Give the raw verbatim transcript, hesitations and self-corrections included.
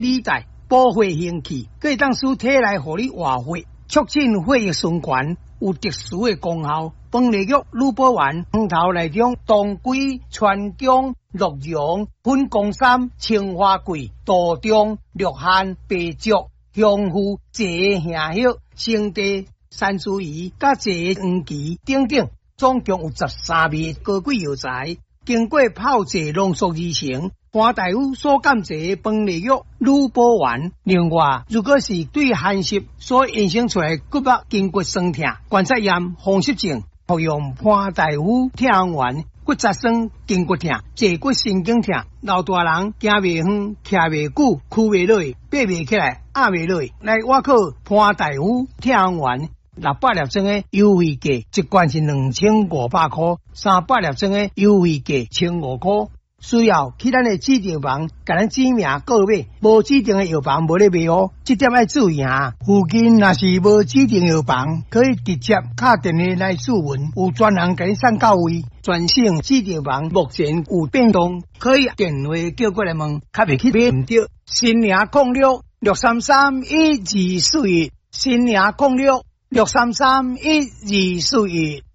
理在补血行气，可以当使体内互你活血，促进血液循环，有特殊的功效。饭粒肉乳补丸汤头内中，当归、川芎、鹿茸、粉公参、青花桂、杜仲、鹿扦、白术、香附、蔗、杏叶、生地、山茱萸、甲蔗黄芪等等，总共有十三味高贵药材，经过泡制浓缩而成。潘大夫所感济饭粒肉乳补丸。另外，如果是对寒湿所衍生出来骨肉筋骨酸痛、关节炎、风湿症，服用潘大夫痛丸。骨折酸、筋骨痛、坐骨神经痛，老大人行袂远、徛袂久、屈袂落、爬袂起来、压袂落，来我靠潘大夫痛丸。六百粒装的优惠价，一罐是两千五百块；三百粒装的优惠价千五块。需要去咱的指定房，甲咱指名购买，无指定的药房无咧卖哦，这点要注意啊。附近若是无指定药房，可以直接打电话来询问，有专人给你送到位。全省指定房目前有变动，可以电话叫过来问，较袂去买唔到。新营控六六三三一二四一，新营控六六三三一二四一。